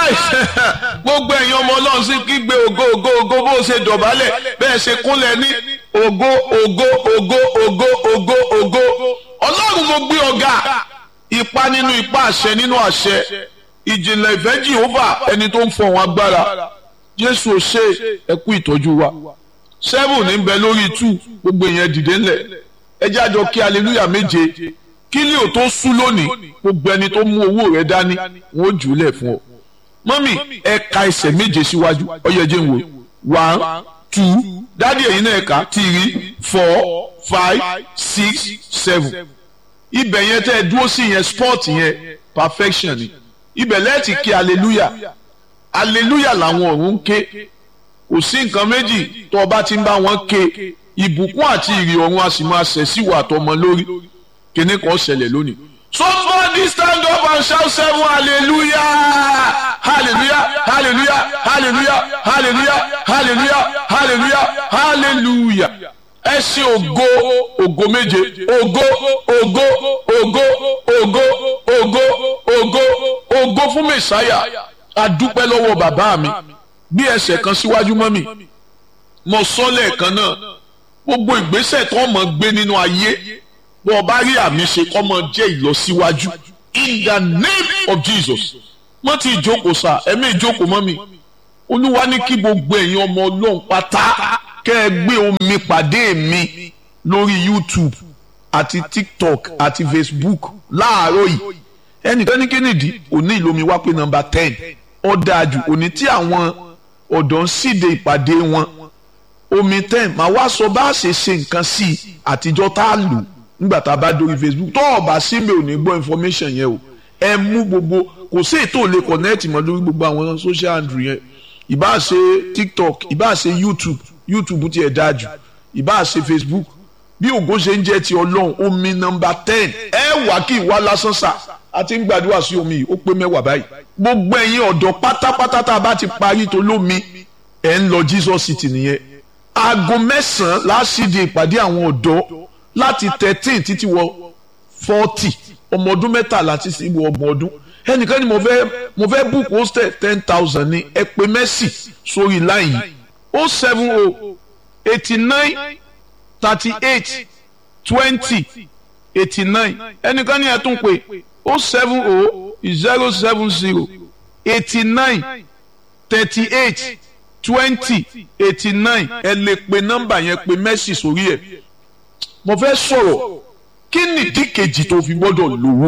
nice gbogbo ẹ̀yin ọmọ ọlọ́run sí kígbe ògo ògo ògo bó ṣe dọ̀bálẹ̀ bẹ́ẹ̀ ṣe kúnlẹ̀ ní ògo ògo ògo ògo ògo ògo ọlọ́run mo gbé ọ̀gá ipa nínú ipa àṣẹ nínú àṣẹ ìjìnlẹ̀ ìfẹ́ Jehovah ẹni tó ń fọ̀hún agbára Jésù ò ṣe ẹkú ìtọ́jú wa 7 ní bẹ lórí 2 gbogbo ìyẹn dìde ńlẹ̀ ẹ jẹ́ àjọ kí hallelujah méje kí lè ò tó sú lónìí gbogbo ẹni tó mú owó rẹ dání wọn ó jùlẹ̀ fún ọ mọ́mì ẹ ka ẹsẹ̀ méje síwájú ọyẹ́jẹ̀ ń wò 1 2 dádì ẹ̀yin náà ẹ̀ka 3 4 5 6 7 ibẹ̀ yẹn tẹ́ ẹ dúró sí yẹn sport yẹn perfection ni ibẹ̀ lẹ́ẹ̀tì kí hallelujah hallelujah làwọn ọ̀run ń ké kò sí nǹkan méjì tó o bá ti ń bá wọn ké ìbùkún àti ìrì ọ̀run a sì máa ṣẹ̀ sí wa àtọmọ lórí kíní kan ṣẹlẹ̀ lónìí. Somebody stand up and shout 7 hallelujah hallelujah hallelujah hallelujah hallelujah hallelujah hallelujah hallelujah ẹ ṣe ògo ògo méje ògo ògo ògo ògo ògo ògo ògo fún mẹsàáyà adúpẹ́ lọ́wọ́ bàbá mi bí ẹsẹ̀ kan síwájú mọ́ mi mo sọ lẹ́ẹ̀kan náà gbogbo ìgbésẹ̀ tó mọ̀ gbé nínú ayé bó o bá rí àmì ṣe kọ́ mọ jẹ́ ìlọsíwájú in the name of Jesus mọ́ ti ìjókòó sá ẹ̀mí ìjókòó mọ́ mi olúwa ní kí gbogbo ẹ̀yin ọmọ ọlọ́run pátá kẹ́ ẹ gbé omi pàdé mi lórí YouTube àti TikTok àti Facebook láàárọ̀ yìí ẹnìkan ní kínìdí òní ìlómi wá pé nọ́mbà 10 ó dájú òní tí àwọn ọ̀dọ́ ń síde ìpàdé wọn omi 10 màá wá sọ bá a ṣe ṣe nǹkan sí i àtijọ́ tá a lò nígbà tá a bá dórí Facebook tó o bá sí mi ò ní gbọ́ information yẹn o ẹ mú gbogbo kò sí ètò lè connect mọ́ lórí gbogbo àwọn social handle yẹn ìbá ṣe TikTok ìbá ṣe YouTube tí ẹ dájú ìbá ṣe Facebook bí ògo ṣe ń jẹ́ ti ọlọ́run omi nọ́mbà 10 ẹ wà kí ìwà lásán sà a ti ń gbàdúrà sí omi yìí ó pé 10 báyìí gbogbo ẹ̀yin ọ̀dọ́ pátápátá tá a bá ti parí tó lómi ẹ̀ ń lọ Jesus City nìyẹn aago 9 láṣìdí ìpàdé àwọn ọ̀dọ́ láti 13 títí wọ 40 ọmọ ọdún 13 títí wọ ọgbọ̀n ọdún ẹnìkan ni mo fẹ́ book hostel 10,000 ní ẹ pè Mercy sórí line yìí 070 89 38 20 89 ẹnìkan ni ẹ tún pè 070 070 89 38 20 89 ẹ lè pe nọ́mbà yẹn pè Mercy sórí ẹ̀ mo fẹ́ sọ̀rọ̀ kí nìdí kejì tó fi gbọ́dọ̀ lówó